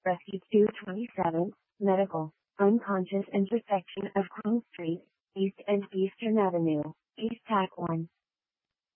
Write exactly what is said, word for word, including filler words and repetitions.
Rescue two twenty-seven, Medical, unconscious intersection of Queen Street, East and Eastern Avenue, East Tack one.